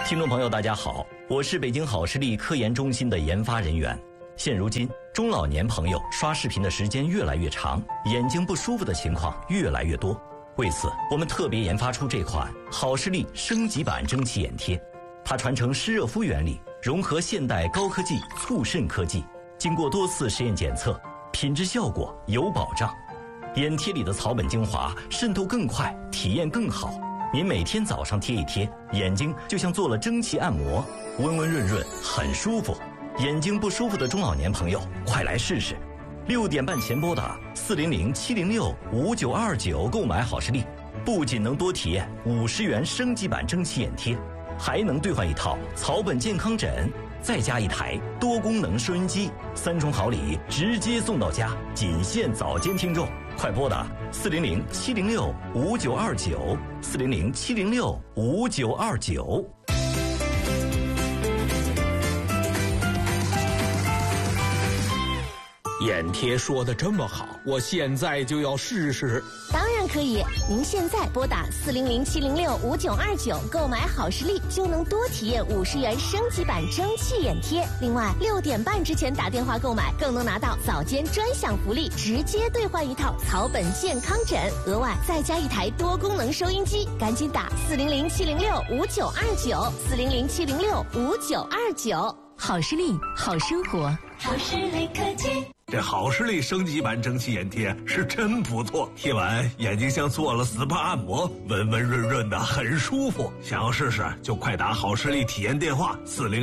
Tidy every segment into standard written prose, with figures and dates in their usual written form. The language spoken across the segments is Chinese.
听众朋友，大家好，我是北京好视力科研中心的研发人员。现如今，中老年朋友刷视频的时间越来越长，眼睛不舒服的情况越来越多。为此，我们特别研发出这款好视力升级版蒸汽眼贴，它传承湿热敷原理，融合现代高科技促渗科技，经过多次实验检测，品质效果有保障。眼贴里的草本精华渗透更快，体验更好。您每天早上贴一贴，眼睛就像做了蒸汽按摩，温温润润，很舒服。眼睛不舒服的中老年朋友，快来试试！6点半前拨打400-706-5929购买好视力，不仅能多体验50元升级版蒸汽眼贴，还能兑换一套草本健康枕，再加一台多功能收音机，3重好礼直接送到家，仅限早间听众。快拨打400-706-5929，400-706-5929。 眼贴说的这么好，我现在就要试试。 当然可以，您现在拨打400-706-5929购买好视力，就能多体验50元升级版蒸汽眼贴。另外，6点半之前打电话购买，更能拿到早间专享福利，直接兑换一套草本健康枕，额外再加一台多功能收音机。赶紧打400-706-5929，400-706-5929。 好视力，好生活， 好视力科技。 这好视力升级版蒸汽眼贴是真不错，贴完眼睛像做了 SPA 按摩，温温润润的，很舒服。想要试试就快打好视力体验电话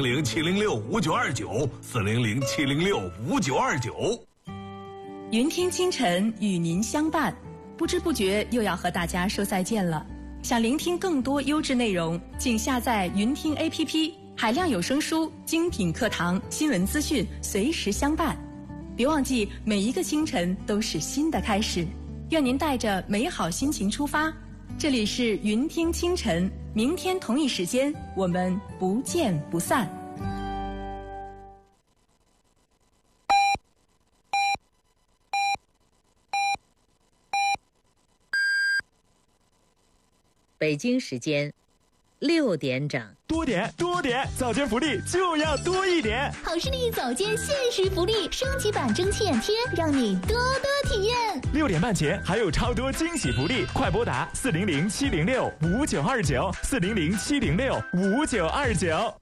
400-706-5929，400-706-5929。 云听清晨与您相伴，不知不觉又要和大家说再见了。想聆听更多优质内容，请下载云听 APP， 海量有声书、精品课堂、新闻资讯随时相伴。别忘记，每一个清晨都是新的开始。愿您带着美好心情出发。这里是云听清晨，明天同一时间我们不见不散。 北京时间6点整。 多点，早间福利就要多一点。 好视力早间限时福利，升级版蒸汽眼贴，让你多多体验。 6点半前还有超多惊喜福利，快拨打400-706-5929，400-706-5929。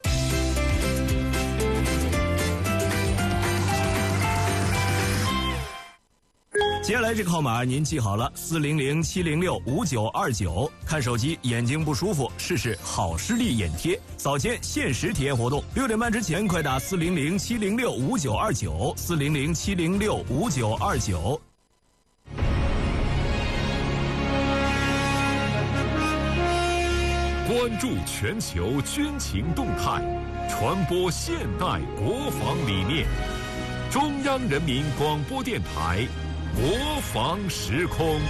接下来这个号码您记好了，400-706-5929。看手机眼睛不舒服，试试好视力眼贴，早间限时体验活动，6点半之前快打400-706-5929，400-706-5929。 关注全球军情动态，传播现代国防理念。中央人民广播电台国防时空。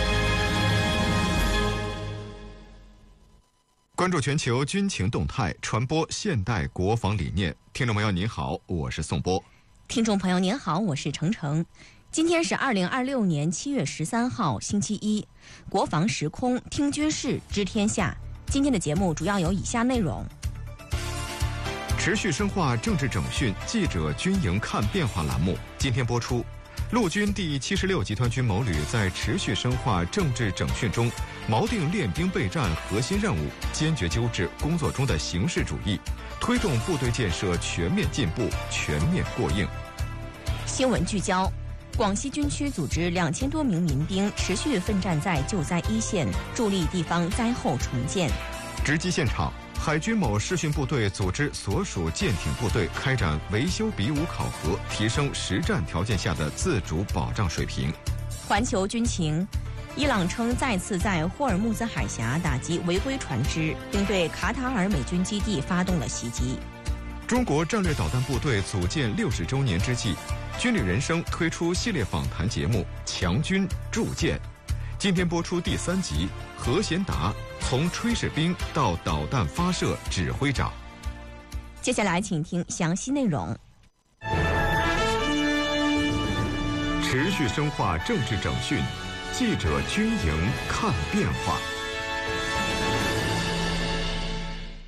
关注全球军情动态，传播现代国防理念。听众朋友您好，我是宋波。 听众朋友您好，我是程程。今天是2026年7月13号星期一，国防时空听军事知天下。今天的节目主要有以下内容： 持续深化政治整训，记者军营看变化栏目今天播出。陆军第76集团军某旅在持续深化政治整训中，锚定练兵备战核心任务，坚决纠治工作中的形式主义，推动部队建设全面进步、全面过硬。 新闻聚焦：广西军区组织2000多名民兵持续奋战在救灾一线，助力地方灾后重建。 直击现场，海军某视训部队组织所属舰艇部队开展维修比武考核，提升实战条件下的自主保障水平。 环球军情：伊朗称再次在霍尔木兹海峡打击违规船只，并对卡塔尔美军基地发动了袭击。 中国战略导弹部队组建60周年之际，军旅人生推出系列访谈节目《强军铸剑》，今天播出第3集，何贤达从炊事兵到导弹发射指挥长。 接下来请听详细内容。 持续深化政治整训，记者军营看变化。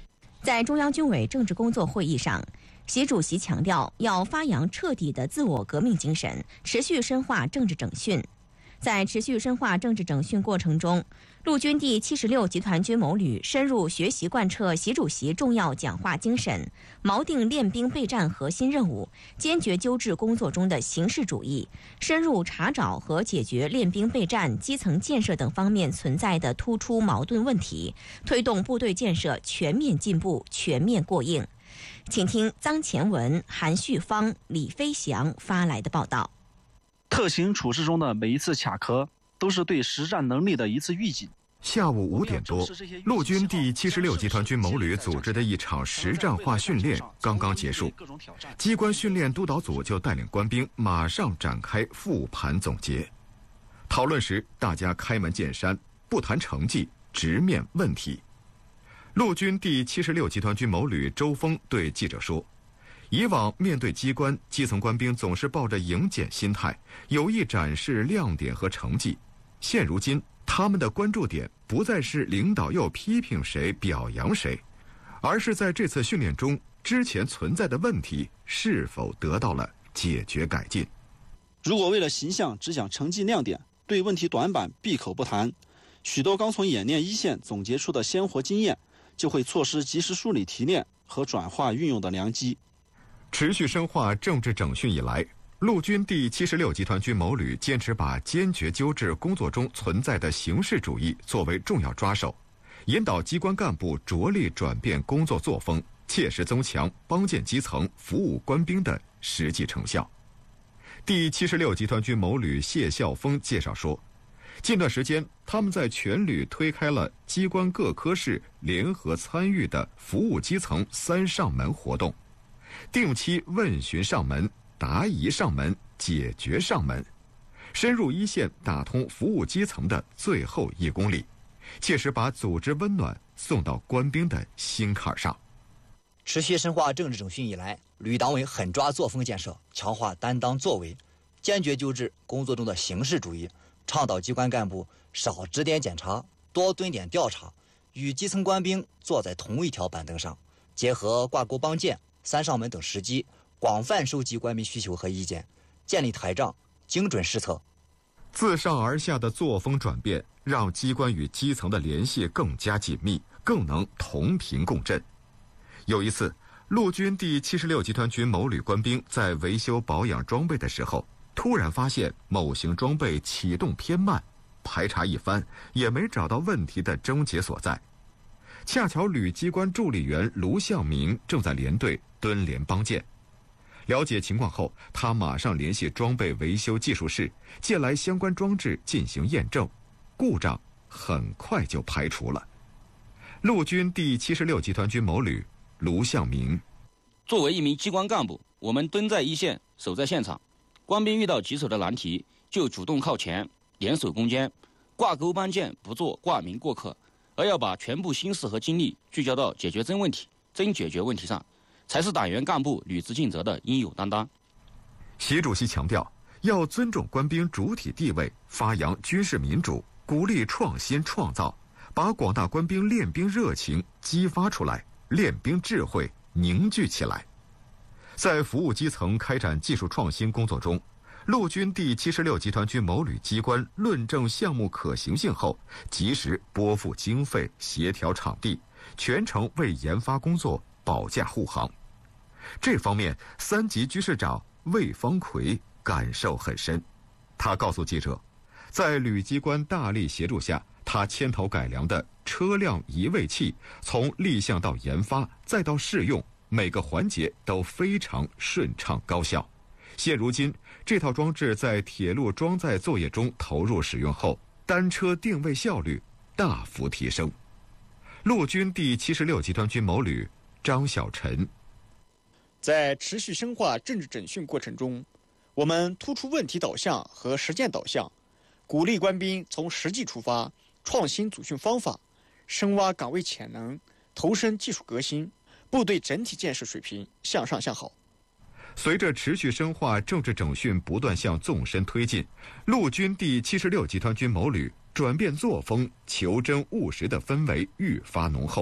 在中央军委政治工作会议上，习主席强调要发扬彻底的自我革命精神，持续深化政治整训。在持续深化政治整训过程中，陆军第76集团军某旅深入学习贯彻习主席重要讲话精神，锚定练兵备战核心任务，坚决纠治工作中的形式主义，深入查找和解决练兵备战、基层建设等方面存在的突出矛盾问题，推动部队建设全面进步、全面过硬。请听臧乾文、韩旭芳、李飞翔发来的报道。 特型处事中的每一次卡壳，都是对实战能力的一次预警。 下午5点多，陆军第76集团军某旅组织的一场实战化训练刚刚结束，机关训练督导组就带领官兵马上展开复盘总结。讨论时，大家开门见山，不谈成绩，直面问题。陆军第76集团军某旅周峰对记者说，以往面对机关，基层官兵总是抱着迎检心态，有意展示亮点和成绩。现如今，他们的关注点不再是领导要批评谁、表扬谁，而是在这次训练中，之前存在的问题是否得到了解决改进。 如果为了形象只讲成绩亮点，对问题短板闭口不谈，许多刚从演练一线总结出的鲜活经验，就会错失及时梳理提炼和转化运用的良机。 持续深化政治整训以来，陆军第76集团军某旅坚持把坚决纠治工作中存在的形式主义作为重要抓手，引导机关干部着力转变工作作风，切实增强帮建基层、服务官兵的实际成效。第76集团军某旅谢孝峰介绍说，近段时间，他们在全旅推开了机关各科室联合参与的服务基层3上门活动，定期问询上门、答疑上门、解决上门，深入一线，打通服务基层的最后1公里，切实把组织温暖送到官兵的心坎上。 持续深化政治整训以来，旅党委狠抓作风建设，强化担当作为，坚决纠治工作中的形式主义，倡导机关干部少指点检查，多蹲点调查，与基层官兵坐在同一条板凳上，结合挂钩帮建、3上门等时机，广泛收集官兵需求和意见，建立台账，精准施策。 自上而下的作风转变，让机关与基层的联系更加紧密，更能同频共振。有一次，陆军第76集团军某旅官兵在维修保养装备的时候，突然发现某型装备启动偏慢，排查一番也没找到问题的症结所在。恰巧旅机关助理员卢向明正在连队蹲连帮建，了解情况后，他马上联系装备维修技术室，借来相关装置进行验证，故障很快就排除了。陆军第76集团军某旅卢向明， 作为一名机关干部，我们蹲在一线，守在现场，官兵遇到棘手的难题，就主动靠前，联手攻坚，挂钩帮建不做挂名过客，而要把全部心思和精力聚焦到解决真问题、真解决问题上，才是党员干部履职尽责的应有担当。 习主席强调，要尊重官兵主体地位，发扬军事民主，鼓励创新创造，把广大官兵练兵热情激发出来，练兵智慧凝聚起来。在服务基层开展技术创新工作中，陆军第76集团军某旅机关论证项目可行性后，及时拨付经费，协调场地，全程为研发工作保驾护航。这方面，3级居士长魏方奎感受很深。他告诉记者，在旅机关大力协助下，他牵头改良的车辆移位器，从立项到研发再到试用，每个环节都非常顺畅高效。现如今，这套装置在铁路装载作业中投入使用后，单车定位效率大幅提升。陆军第76集团军某旅张小晨， 在持续深化政治整训过程中，我们突出问题导向和实践导向，鼓励官兵从实际出发，创新组训方法，深挖岗位潜能，投身技术革新，部队整体建设水平向上向好。 随着持续深化政治整训不断向纵深推进，陆军第76集团军某旅转变作风、求真务实的氛围愈发浓厚。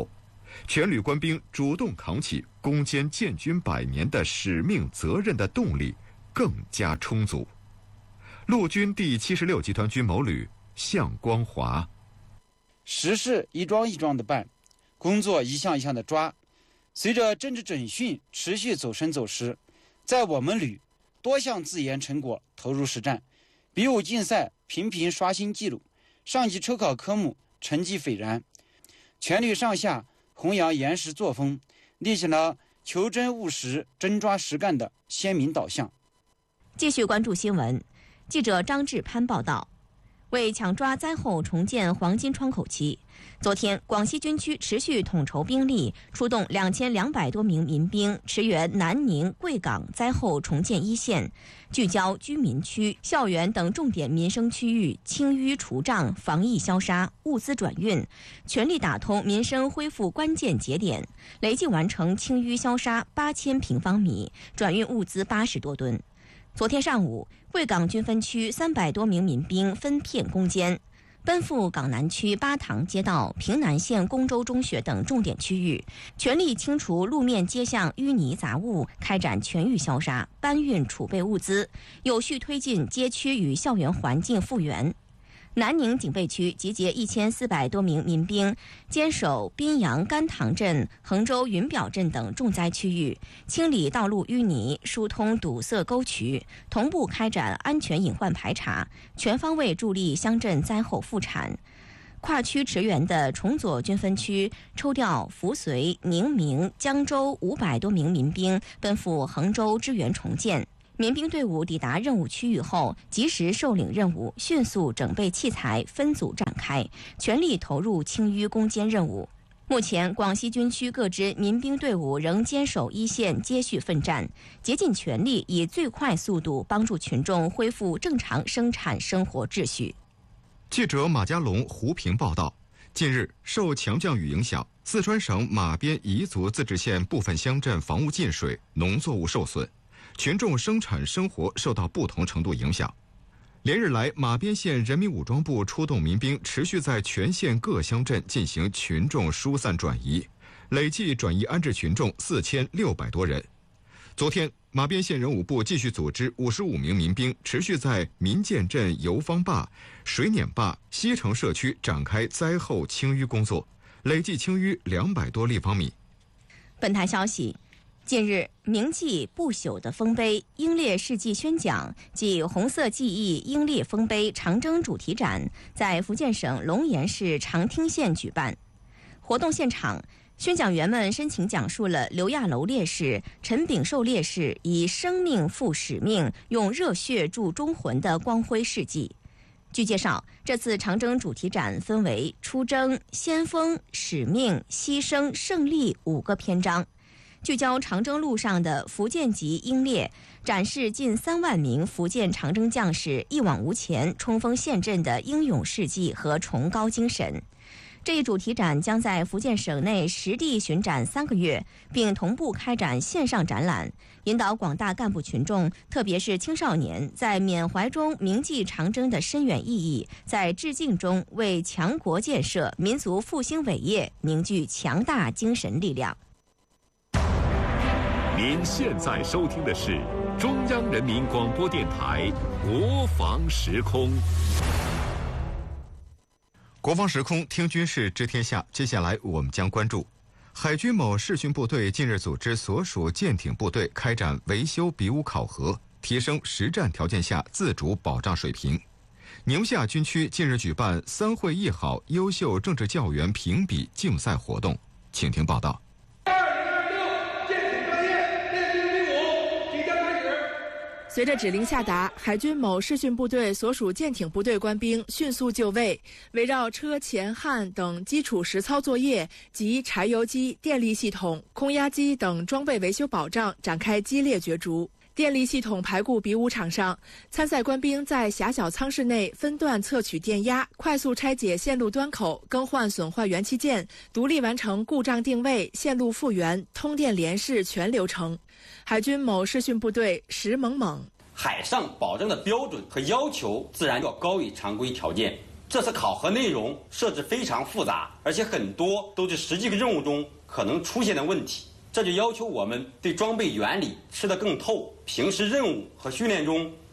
全旅官兵主动扛起攻坚建军100年的使命责任的动力更加充足。陆军第76集团军某旅向光华： 实事一桩一桩的办，工作一项一项的抓。随着政治整训持续走深走实，在我们旅多项自研成果投入实战，比武竞赛频频刷新纪录，上级抽考科目成绩斐然。全旅上下弘扬严实作风，立起了求真务实、真抓实干的鲜明导向。 继续关注新闻，记者张志攀报道。为抢抓灾后重建黄金窗口期，昨天广西军区持续统筹兵力，出动2200多名民兵驰援南宁、贵港灾后重建一线，聚焦居民区、校园等重点民生区域，清淤除障、防疫消杀、物资转运，全力打通民生恢复关键节点，累计完成清淤消杀8000平方米，转运物资80多吨。昨天上午，贵港军分区300多名民兵分片攻坚，奔赴港南区巴塘街道、平南县公州中学等重点区域，全力清除路面街巷淤泥杂物，开展全域消杀，搬运储备物资，有序推进街区与校园环境复原。南宁警备区集结1400多名民兵，坚守滨阳甘塘镇、衡州云表镇等重灾区域，清理道路淤泥，疏通堵塞沟渠，同步开展安全隐患排查，全方位助力乡镇灾后复产。跨区驰援的崇左军分区抽调扶绥、宁明、江州500多名民兵奔赴衡州支援重建。民兵队伍抵达任务区域后，及时受领任务，迅速整备器材，分组展开，全力投入清淤攻坚任务。目前，广西军区各支民兵队伍仍坚守一线，接续奋战，竭尽全力以最快速度帮助群众恢复正常生产生活秩序。 记者马家龙、胡平报道。近日，受强降雨影响，四川省马边彝族自治县部分乡镇房屋进水，农作物受损，群众生产生活受到不同程度影响。连日来，马边县人民武装部出动民兵，持续在全县各乡镇进行群众疏散转移，累计转移安置群众4600多人。昨天，马边县人武部继续组织55名民兵，持续在民建镇油坊坝、水碾坝、西城社区展开灾后清淤工作，累计清淤200多立方米。 本台消息，近日，铭记不朽的丰碑英烈事迹宣讲暨红色记忆英烈丰碑长征主题展在福建省龙岩市长汀县举办。活动现场，宣讲员们深情讲述了刘亚楼烈士、陈炳寿烈士以生命赴使命、用热血铸忠魂的光辉事迹。据介绍，这次长征主题展分为出征、先锋、使命、牺牲、胜利5个篇章，聚焦长征路上的福建籍英烈，展示近3万名福建长征将士一往无前、冲锋陷阵的英勇事迹和崇高精神。这一主题展将在福建省内实地巡展3个月，并同步开展线上展览，引导广大干部群众，特别是青少年，在缅怀中铭记长征的深远意义，在致敬中为强国建设、民族复兴伟业凝聚强大精神力量。 您现在收听的是中央人民广播电台国防时空。 国防时空听军事知天下，接下来我们将关注海军某视训部队近日组织所属舰艇部队开展维修比武考核，提升实战条件下自主保障水平。宁夏军区近日举办3会1好优秀政治教员评比竞赛活动，请听报道。 随着指令下达，海军某视训部队所属舰艇部队官兵迅速就位，围绕车前焊等基础实操作业及柴油机、电力系统、空压机等装备维修保障展开激烈角逐。电力系统排固比武场上，参赛官兵在狭小舱室内分段测取电压，快速拆解线路端口，更换损坏元器件，独立完成故障定位、线路复原、通电联试全流程。海军某视训部队石猛猛， 海上保障的标准和要求自然要高于常规条件， 这次考核内容设置非常复杂，而且很多都是实际任务中可能出现的问题，这就要求我们对装备原理吃得更透，平时任务和训练中